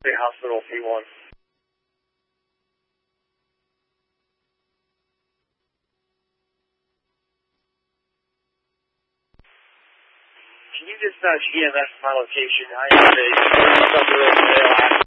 State Hospital, P1. Can you just GMS my location? I have a